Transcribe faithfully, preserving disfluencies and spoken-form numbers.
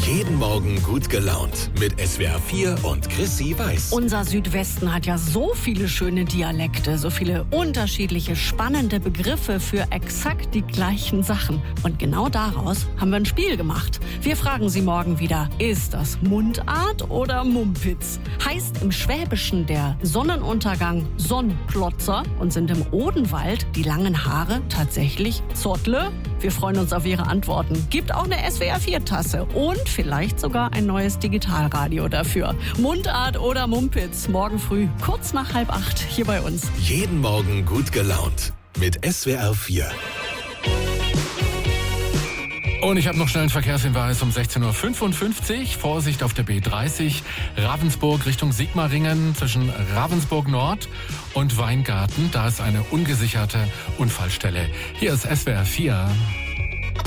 Jeden Morgen gut gelaunt mit S W R vier und Chrissy Weiß. Unser Südwesten hat ja so viele schöne Dialekte, so viele unterschiedliche, spannende Begriffe für exakt die gleichen Sachen. Und genau daraus haben wir ein Spiel gemacht. Wir fragen Sie morgen wieder, ist das Mundart oder Mumpitz? Heißt im Schwäbischen der Sonnenuntergang Sonnenplotzer und sind im Odenwald die langen Haare tatsächlich Zottle? Wir freuen uns auf Ihre Antworten. Gibt auch eine S W R vier Tasse und vielleicht sogar ein neues Digitalradio dafür. Mundart oder Mumpitz, morgen früh, kurz nach halb acht, hier bei uns. Jeden Morgen gut gelaunt mit S W R vier. Und ich habe noch schnell einen Verkehrshinweis um sechzehn Uhr fünfundfünfzig. Vorsicht auf der B dreißig, Ravensburg Richtung Sigmaringen zwischen Ravensburg Nord und Weingarten. Da ist eine ungesicherte Unfallstelle. Hier ist S W R vier.